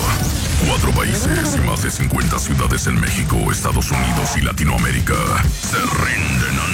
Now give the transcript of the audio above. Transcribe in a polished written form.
4 países y más de 50 ciudades en México, Estados Unidos y Latinoamérica se rinden